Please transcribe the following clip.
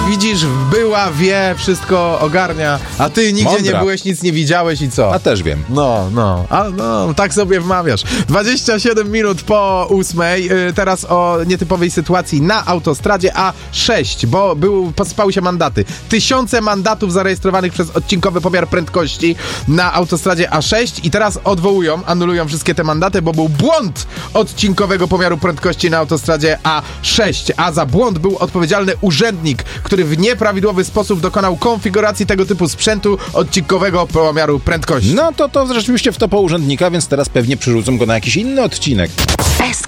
widzisz, była, wie, wszystko ogarnia, a ty nigdzie Mądra. nie byłeś, nic nie widziałeś i co? A też wiem. No, tak sobie wmawiasz. 27 minut po 8. Teraz o nietypowej sytuacji na autostradzie A6, bo posypały się mandaty. Tysiące mandatów zarejestrowanych przez odcinkowy pomiar prędkości na autostradzie A6 i teraz anulują wszystkie te mandaty, bo był błąd odcinkowego pomiaru prędkości na autostradzie A6, a za błąd był odpowiedzialny urzędnik, który w nieprawidłowy sposób dokonał konfiguracji tego typu sprzętu odcinkowego pomiaru prędkości. No to rzeczywiście wtopa urzędnika, więc teraz pewnie przerzucą go na jakiś inny odcinek.